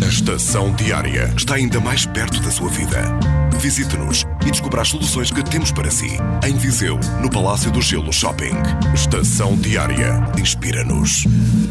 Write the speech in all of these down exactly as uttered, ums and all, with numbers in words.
A Estação Diária está ainda mais perto da sua vida. Visite-nos e descubra as soluções que temos para si. Em Viseu, no Palácio do Gelo Shopping. Estação Diária. Inspira-nos.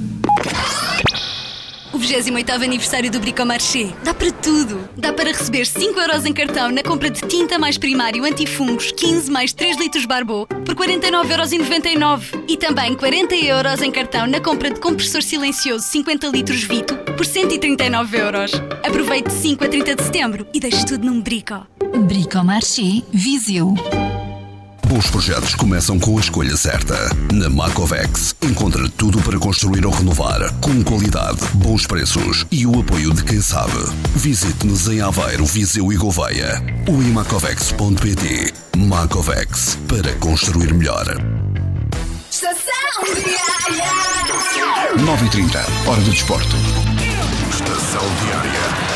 O vigésimo oitavo aniversário do Bricomarché. Dá para tudo. Dá para receber cinco euros em cartão na compra de tinta mais primário antifungos quinze mais três litros Barbô por quarenta e nove euros e noventa e nove. E também quarenta euros em cartão na compra de compressor silencioso cinquenta litros Vito por cento e trinta e nove euros. Aproveite de cinco a trinta de setembro e deixe tudo num Brico. Bricomarché Viseu. Bons projetos começam com a escolha certa. Na Macovex, encontra tudo para construir ou renovar, com qualidade, bons preços e o apoio de quem sabe. Visite-nos em Aveiro, Viseu e Gouveia. ou em macovex ponto pt. Macovex, para construir melhor. Estação Diária. nove e trinta, hora do desporto. Estação Diária.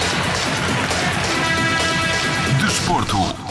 Desporto.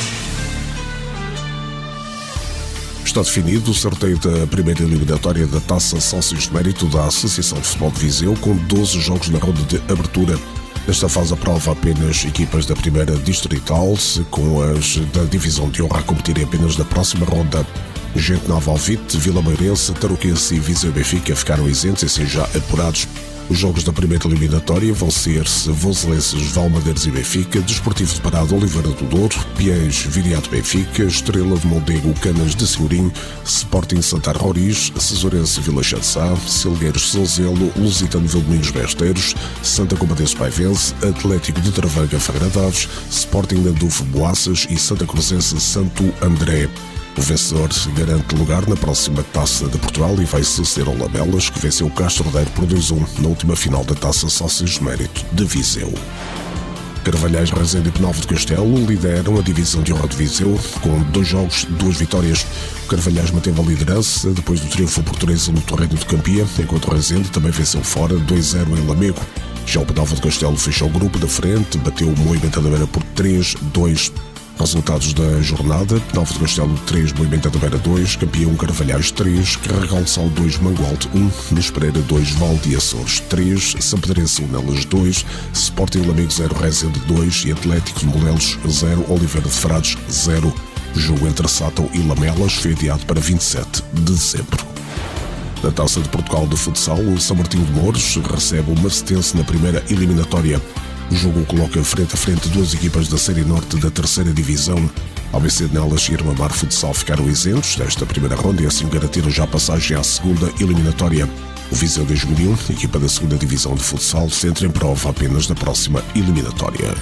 Está definido o sorteio da primeira eliminatória da Taça Sócios de Mérito da Associação de Futebol de Viseu, com doze jogos na ronda de abertura. Nesta fase a prova apenas equipas da primeira distrital, com as da divisão de honra a competirem apenas na próxima ronda. Gente Nova, Alvite, Vila Meirense, Tarouquense e Viseu Benfica ficaram isentos e assim já apurados. Os jogos da primeira eliminatória vão ser Voselenses, Valmadeiros e Benfica, Desportivo de Parado, Oliveira do Douro, Piens, Viriato Benfica, Estrela de Mondego, Canas de Senhorim, Sporting Santar Roriz, Cesurense Vila Chatzá, Silgueiros Sonzelo, Lusitano Vildomingos Besteiros, Santa Combadense Paivense, Atlético de Travaga Fagradaves, Sporting Landulfo Boaças e Santa Cruzense Santo André. O vencedor garante lugar na próxima Taça de Portugal e vai suceder ao Lamelas, que venceu o Castro Daire por dois a um na última final da Taça Sócios de Mérito de Viseu. Carvalhais, Rezende e Penalvo de Castelo lideram a divisão de honra de Viseu com dois jogos, duas vitórias. O Carvalhais manteve a liderança depois do triunfo por três a um no Torreiro de Campia, enquanto o Rezende também venceu fora dois a zero em Lamego. Já o Penalvo de Castelo fechou o grupo da frente, bateu o Moimenta da Beira por três a dois. Resultados da jornada: Penalvo de Castelo três, Moimenta da Beira dois, Campeão Carvalhais três, Carregal Sal dois, Mangualde um, Nes Pereira dois, Val de Açores três, São Pedrense um, Nelas dois, Sporting Lamego zero, Rezende dois e Atlético de Molelos zero, Oliveira de Frades zero. O jogo entre Sátão e Lamelas foi adiado para vinte e sete de dezembro. Na Taça de Portugal de Futsal, o São Martinho de Mouros recebe o Marcetense na primeira eliminatória. O jogo coloca frente a frente duas equipas da Série Norte da terceira Divisão. A B C de Nelas e Irmamar Futsal ficaram isentos desta primeira ronda e assim garantiram já a passagem à segunda eliminatória. O Viseu dois mil e um, equipa da segunda Divisão de Futsal, se entra em prova apenas na próxima eliminatória.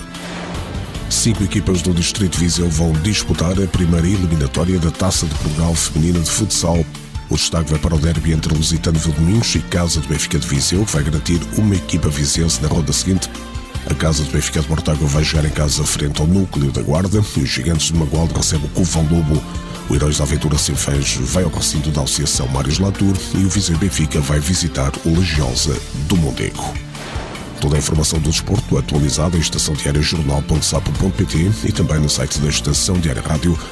Cinco equipas do Distrito de Viseu vão disputar a primeira eliminatória da Taça de Portugal Feminina de Futsal. O destaque vai para o derby entre Lusitano Vildomingos e Casa de Benfica de Viseu, que vai garantir uma equipa viziense na ronda seguinte. A Casa de Benfica de Mortágua vai jogar em casa frente ao Núcleo da Guarda e os Gigantes de Mangualde recebem o Covão Lobo. O Heróis da Aventura Sinfãs vai ao recinto da Associação Mários Latour e o Viseu Benfica vai visitar o Legiosa do Mondego. Toda a informação do desporto atualizada em estação diária jornal ponto sapo ponto pt e também no site da Estação Diária Rádio